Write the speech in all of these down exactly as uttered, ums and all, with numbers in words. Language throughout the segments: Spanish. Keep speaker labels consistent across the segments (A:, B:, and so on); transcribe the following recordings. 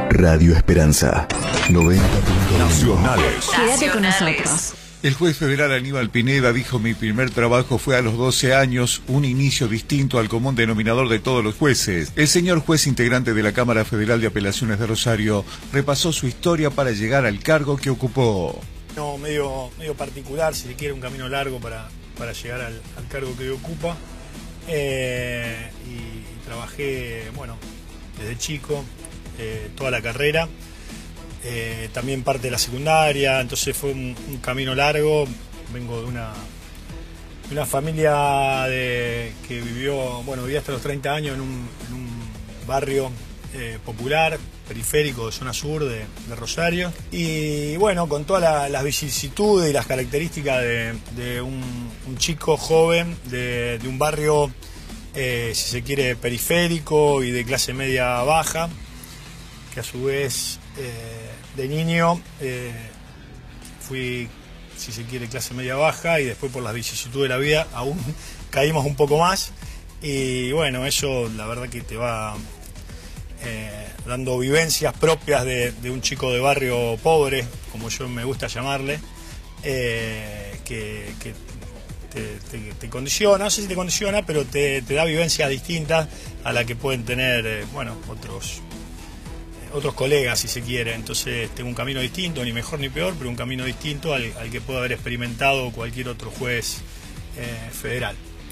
A: Radio Esperanza, noventa punto uno.
B: Nacionales.
C: Quédate con nosotros.
B: El juez federal Aníbal Pineda dijo: mi primer trabajo fue a los doce años, un inicio distinto al común denominador de todos los jueces. El señor juez integrante de la Cámara Federal de Apelaciones de Rosario repasó su historia para llegar al cargo que ocupó.
D: No, medio, medio particular, si se quiere, un camino largo para, para llegar al, al cargo que ocupa. Eh, y, y trabajé, bueno, desde chico, eh, toda la carrera. Eh, también parte de la secundaria, entonces fue un, un camino largo. Vengo de una, de una familia de, que vivió, bueno, vivía hasta los treinta años en un, en un barrio eh, popular, periférico de zona sur de, de Rosario. Y bueno, con todas la, las vicisitudes y las características de, de un, un chico joven de, de un barrio, eh, si se quiere, periférico y de clase media baja, que a su vez... Eh, de niño eh, fui, si se quiere, clase media baja, y después por las vicisitudes de la vida aún caímos un poco más, y bueno, eso la verdad que te va eh, dando vivencias propias de, de un chico de barrio pobre, como yo me gusta llamarle, eh, que, que te, te, te condiciona, no sé si te condiciona, pero te, te da vivencias distintas a las que pueden tener eh, bueno, otros otros colegas, si se quiere. Entonces tengo un camino distinto, ni mejor ni peor, pero un camino distinto al, al que puede haber experimentado cualquier otro juez eh, federal.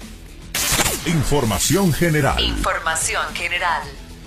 B: Información general.
C: Información general.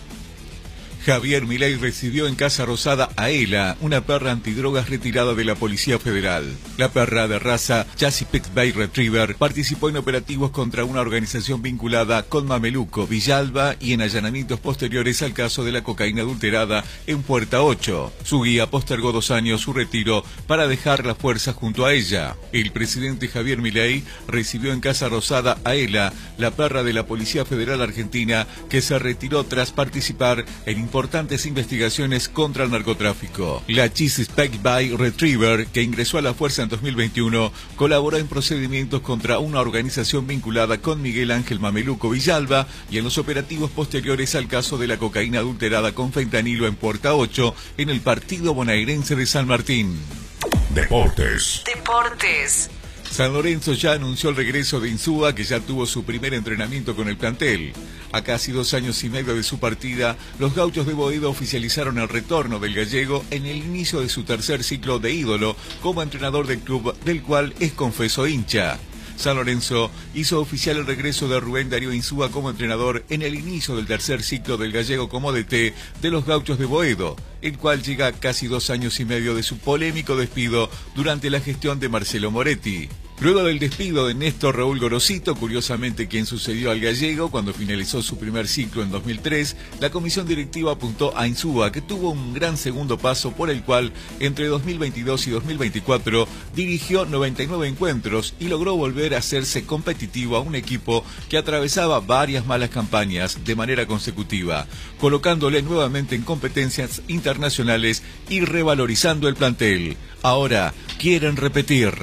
B: Javier Milei recibió en Casa Rosada a Ela, una perra antidrogas retirada de la Policía Federal. La perra de raza Chesapeake Bay Retriever participó en operativos contra una organización vinculada con Mameluco, Villalba y en allanamientos posteriores al caso de la cocaína adulterada en Puerta ocho. Su guía postergó dos años su retiro para dejar la fuerza junto a ella. El presidente Javier Milei recibió en Casa Rosada a Ela, la perra de la Policía Federal Argentina, que se retiró tras participar en importantes investigaciones contra el narcotráfico. La Chesapeake Bay Retriever, que ingresó a la fuerza en dos mil veintiuno, colaboró en procedimientos contra una organización vinculada con Miguel Ángel Mameluco Villalba y en los operativos posteriores al caso de la cocaína adulterada con fentanilo en Puerta ocho, en el partido bonaerense de San Martín.
A: Deportes.
C: Deportes.
B: San Lorenzo ya anunció el regreso de Insúa, que ya tuvo su primer entrenamiento con el plantel. A casi dos años y medio de su partida, los gauchos de Boedo oficializaron el retorno del gallego en el inicio de su tercer ciclo de ídolo como entrenador del club, del cual es confeso hincha. San Lorenzo hizo oficial el regreso de Rubén Darío Insúa como entrenador en el inicio del tercer ciclo del gallego como D T de los gauchos de Boedo, el cual llega a casi dos años y medio de su polémico despido durante la gestión de Marcelo Moretti. Luego del despido de Néstor Raúl Gorosito, curiosamente quien sucedió al gallego cuando finalizó su primer ciclo en dos mil tres, la comisión directiva apuntó a Insúa, que tuvo un gran segundo paso por el cual entre dos mil veintidós y dos mil veinticuatro dirigió noventa y nueve encuentros y logró volver a hacerse competitivo a un equipo que atravesaba varias malas campañas de manera consecutiva, colocándole nuevamente en competencias internacionales y revalorizando el plantel. Ahora quieren repetir.